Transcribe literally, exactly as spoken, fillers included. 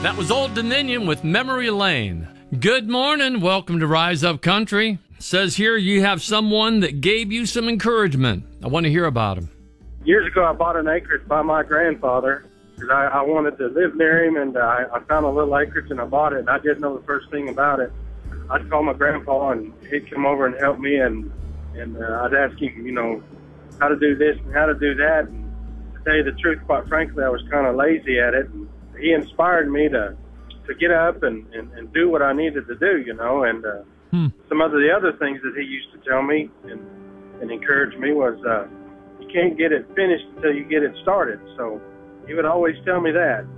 That was Old Dominion with Memory Lane. Good morning. Welcome to Rise Up Country. Says here you have someone that gave you some encouragement. I want to hear about him. Years ago, I bought an acreage by my grandfather because I, I wanted to live near him, and uh, I found a little acreage and I bought it, and I didn't know the first thing about it. I'd call my grandpa, and he'd come over and help me, and, and uh, I'd ask him, you know, how to do this and how to do that. And to tell you the truth, quite frankly, I was kind of lazy at it. And he inspired me to to get up and, and, and do what I needed to do, you know. And uh, hmm. some of the other things that he used to tell me and, and encourage me was uh, you can't get it finished until you get it started. So he would always tell me that.